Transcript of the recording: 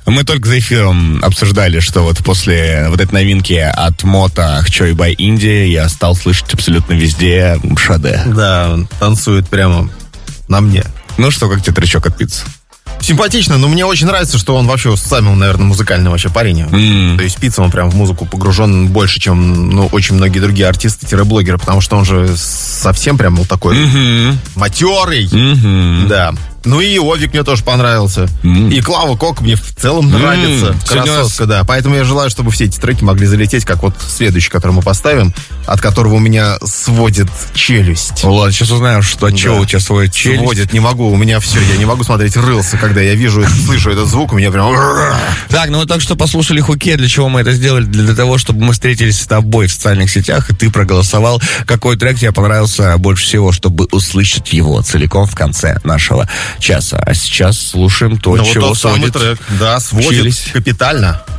Мы только за эфиром обсуждали, что вот после вот этой новинки от Мото «Хчой by Indie» я стал слышать абсолютно везде Шаде. Да, он танцует прямо на мне. Ну что, как тебе тречок от Пиццы? Симпатично, но мне очень нравится, что он вообще самый, наверное, музыкальный вообще парень. То есть Пицца, он прям в музыку погружен больше, чем очень многие другие артисты-блогеры, потому что он же совсем прям вот такой матерый. Да. Ну и Овик мне тоже понравился. И Клава Кока мне в целом нравится. Красотка, да. Поэтому я желаю, чтобы все эти треки могли залететь, как вот следующий, который мы поставим, от которого у меня сводит челюсть. Ладно, сейчас узнаем, что от чего у тебя сводит челюсть. Сводит, не могу, у меня все, я не могу смотреть рилсы, когда я вижу, слышу этот звук, у меня прям... Так, ну мы только что послушали Хуке. Для чего мы это сделали? Для того, чтобы мы встретились с тобой в социальных сетях, и ты проголосовал, какой трек тебе понравился больше всего, чтобы услышать его целиком в конце нашего часа. А сейчас слушаем то, чего вот тот самый сводит трек. Да, сводит челюсть. Капитально.